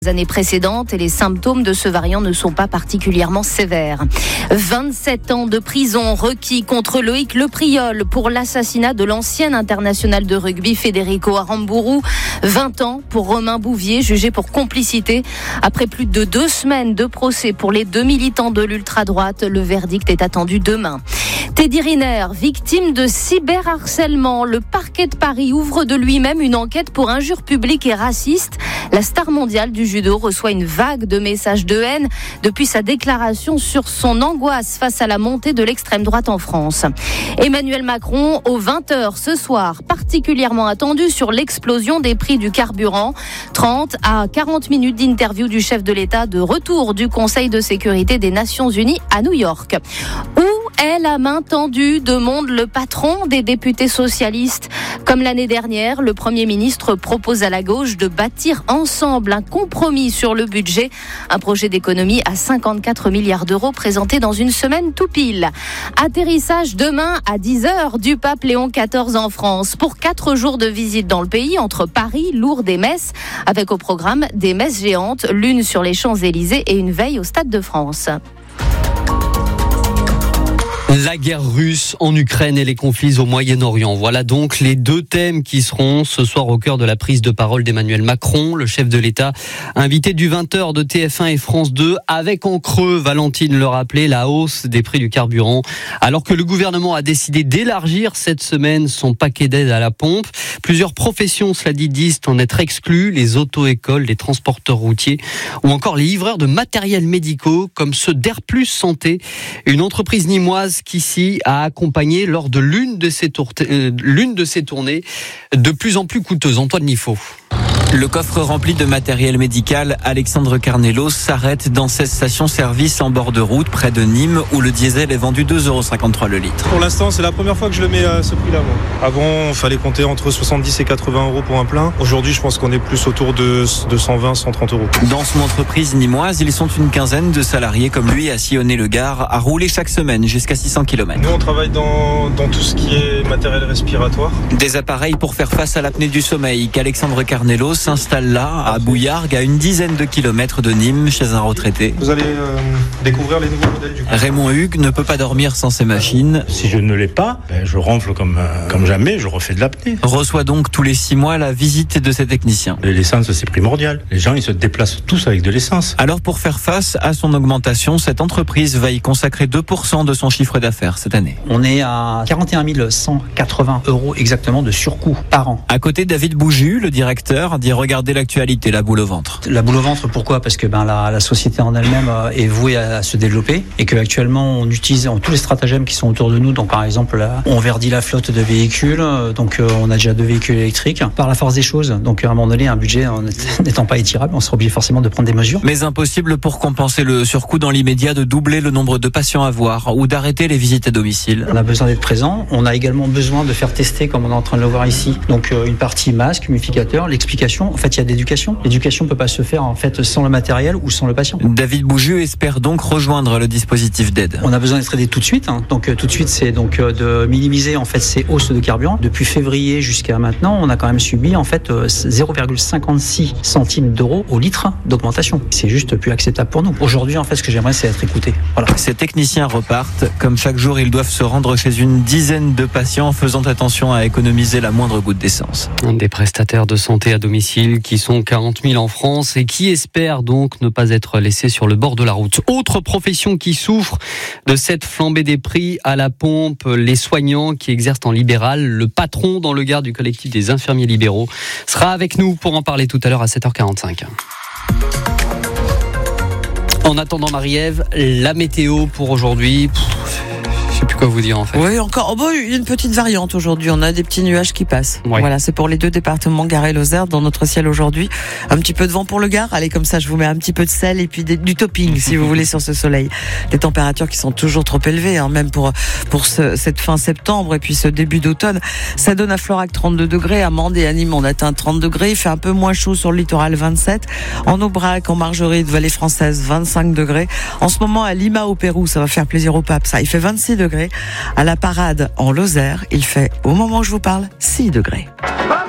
années précédentes et les symptômes de ce variant ne sont pas particulièrement sévères. 27 ans de prison requis contre Loïc Lepriol pour l'assassinat de l'ancien international de rugby Federico Aramburu. 20 ans pour Romain Bouvier, jugé pour complicité. Après plus de 2 semaines de procès pour les 2 militants de l'ultra-droite, le verdict est attendu demain. Teddy Riner, victime de cyberharcèlement. Le parquet de Paris ouvre de lui-même une enquête pour injures publiques et racistes. La star mondiale du judo reçoit une vague de messages de haine depuis sa déclaration sur son angoisse face à la montée de l'extrême droite en France. Emmanuel Macron, aux 20h ce soir, particulièrement attendu sur l'explosion des prix du carburant. 30 à 40 minutes d'interview du chef de l'État de retour du Conseil de sécurité des Nations Unies à New York. Où est la main tendue, demande le patron des députés socialistes. Comme l'année dernière, le Premier ministre propose à la gauche de bâtir ensemble un compromis sur le budget. Un projet d'économie à 54 milliards d'euros présenté dans une semaine tout pile. Atterrissage demain à 10h du pape Léon XIV en France pour 4 jours de visite dans le pays entre Paris, Lourdes et Metz, avec au programme des messes géantes, l'une sur les Champs-Élysées et une veille au Stade de France. La guerre russe en Ukraine et les conflits au Moyen-Orient. Voilà donc les 2 thèmes qui seront ce soir au cœur de la prise de parole d'Emmanuel Macron, le chef de l'État, invité du 20h de TF1 et France 2, avec en creux, Valentine le rappelait, la hausse des prix du carburant. Alors que le gouvernement a décidé d'élargir cette semaine son paquet d'aide à la pompe, plusieurs professions, cela dit, disent en être exclues, les auto-écoles, les transporteurs routiers ou encore les livreurs de matériels médicaux comme ceux d'Airplus Santé, une entreprise nîmoise qu'ici a accompagné lors de l'une de ses tournées de plus en plus coûteuses. Antoine Nifo. Le coffre rempli de matériel médical, Alexandre Carnelos s'arrête dans cette station-service en bord de route près de Nîmes où le diesel est vendu 2,53 € le litre. Pour l'instant, c'est la première fois que je le mets à ce prix-là. Avant, il fallait compter entre 70 et 80 € pour un plein. Aujourd'hui, je pense qu'on est plus autour de 120, 130 €. Dans son entreprise nîmoise, ils sont une quinzaine de salariés comme lui à sillonner le Gard, à rouler chaque semaine jusqu'à 600 km. Nous, on travaille dans tout ce qui est matériel respiratoire. Des appareils pour faire face à l'apnée du sommeil qu'Alexandre Carnelos s'installe là, à Bouillargues, à une dizaine de kilomètres de Nîmes, chez un retraité. Vous allez découvrir les nouveaux modèles du coup. Raymond Hugues ne peut pas dormir sans ses machines. Si je ne l'ai pas, je ronfle comme jamais, je refais de l'apnée. Reçoit donc tous les 6 mois la visite de ses techniciens. L'essence, c'est primordial. Les gens, ils se déplacent tous avec de l'essence. Alors pour faire face à son augmentation, cette entreprise va y consacrer 2% de son chiffre d'affaires cette année. On est à 41 180 € exactement de surcoût par an. À côté, David Bouju, le directeur, dit regarder l'actualité, la boule au ventre. La boule au ventre, pourquoi ? Parce que la société en elle-même est vouée à se développer et qu'actuellement on utilise tous les stratagèmes qui sont autour de nous. Donc par exemple, on verdit la flotte de véhicules, donc on a déjà 2 véhicules électriques. Par la force des choses, donc à un moment donné, un budget n'étant pas étirable, on sera obligé forcément de prendre des mesures. Mais impossible pour compenser le surcoût dans l'immédiat de doubler le nombre de patients à voir ou d'arrêter les visites à domicile. On a besoin d'être présent, on a également besoin de faire tester comme on est en train de le voir ici. Donc une partie masque, humidificateur, l'explication. En fait, il y a d'éducation. L'éducation ne peut pas se faire en fait sans le matériel ou sans le patient. David Bouju espère donc rejoindre le dispositif d'aide. On a besoin d'être aidé tout de suite. Donc tout de suite, c'est donc de minimiser en fait ces hausses de carburant. Depuis février jusqu'à maintenant, on a quand même subi en fait 0,56 centimes d'euros au litre d'augmentation. C'est juste plus acceptable pour nous. Aujourd'hui, en fait, ce que j'aimerais, c'est être écouté. Voilà. Ces techniciens repartent. Comme chaque jour, ils doivent se rendre chez une dizaine de patients, faisant attention à économiser la moindre goutte d'essence. Des prestataires de santé à domicile qui sont 40 000 en France et qui espèrent donc ne pas être laissés sur le bord de la route. Autre profession qui souffre de cette flambée des prix à la pompe, les soignants qui exercent en libéral. Le patron dans le Gard du collectif des infirmiers libéraux sera avec nous pour en parler tout à l'heure à 7h45. En attendant, Marie-Ève, la météo pour aujourd'hui. Je sais plus quoi vous dire en fait. Oui, encore. Il y a une petite variante aujourd'hui. On a des petits nuages qui passent. Ouais. Voilà, c'est pour les 2 départements, Gard et Lozère, dans notre ciel aujourd'hui. Un petit peu de vent pour le Gard. Allez, comme ça, je vous mets un petit peu de sel et puis du topping, si vous voulez, sur ce soleil. Des températures qui sont toujours trop élevées, même pour cette fin septembre et puis ce début d'automne. Ça donne à Florac 32 degrés, à Mende et à Nîmes, on atteint 30 degrés. Il fait un peu moins chaud sur le littoral, 27. En Aubrac, en Margeride, Vallée Française, 25 degrés. En ce moment, à Lima, au Pérou, ça va faire plaisir au pape, ça. Il fait 26 degrés. À la Parade, en Lozère, il fait, au moment où je vous parle, 6 degrés.